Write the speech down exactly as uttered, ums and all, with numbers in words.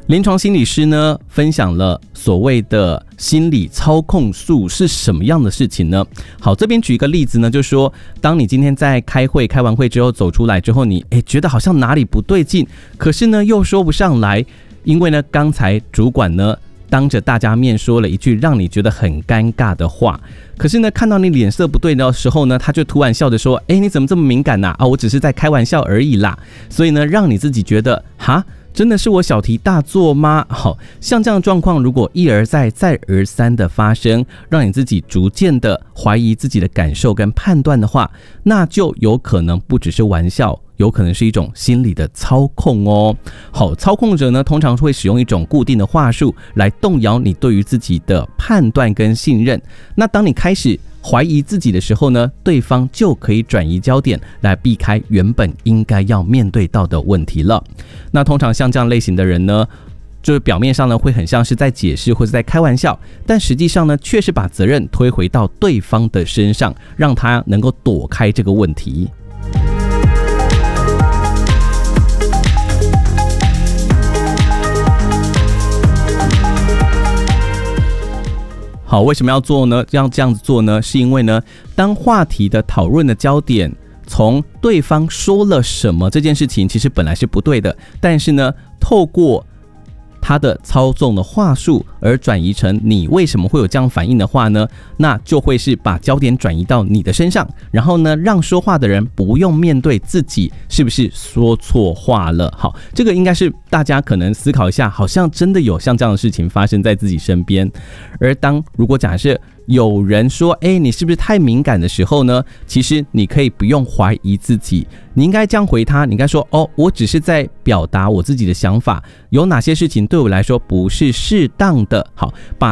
临床心理师呢分享了所谓的心理操控术是什么样的事情呢？好，这边举一个例子呢，就是说当你今天在开会，开完会之后走出来之后，你诶觉得好像哪里不对劲，可是呢又说不上来，因为呢刚才主管呢当着大家面说了一句让你觉得很尴尬的话，可是呢看到你脸色不对的时候呢，他就突然笑着说，诶你怎么这么敏感啊？啊我只是在开玩笑而已啦。所以呢让你自己觉得哈真的是我小题大做吗？好，像这样的状况如果一而再再而三的发生，让你自己逐渐的怀疑自己的感受跟判断的话，那就有可能不只是玩笑，有可能是一种心理的操控哦。好，操控者呢通常会使用一种固定的话术来动摇你对于自己的判断跟信任。那当你开始怀疑自己的时候呢，对方就可以转移焦点来避开原本应该要面对到的问题了。那通常像这样类型的人呢，就是表面上呢会很像是在解释或者在开玩笑，但实际上呢却是把责任推回到对方的身上，让他能够躲开这个问题。好，为什么要做呢？要这样子做呢？是因为呢，当话题的讨论的焦点从对方说了什么这件事情，其实本来是不对的，但是呢，透过他的操纵的话术而转移成你为什么会有这样反应的话呢，那就会是把焦点转移到你的身上，然后呢让说话的人不用面对自己是不是说错话了。好，这个应该是大家可能思考一下，好像真的有像这样的事情发生在自己身边。而当如果假设有人说诶你是不是太敏感的时候呢，其实你可以不用怀疑自己，你应该这样回他，你应该说哦我只是在表达我自己的想法，有哪些事情对我来说不是适当的。好，把